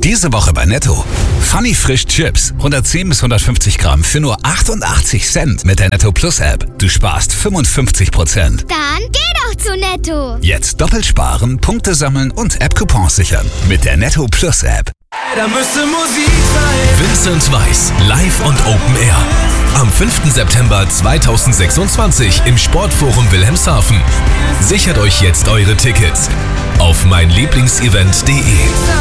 Diese Woche bei Netto. Funny Frisch Chips. 110 bis 150 Gramm für nur 88 Cent mit der Netto Plus App. Du sparst 55%. Dann geh doch zu Netto. Jetzt doppelt sparen, Punkte sammeln und App-Coupons sichern. Mit der Netto Plus App. Da müsste Musik sein. Vincent Weiss, live und Open Air. Am 5. September 2026 im Sportforum Wilhelmshaven. Sichert euch jetzt eure Tickets auf meinlieblingsevent.de.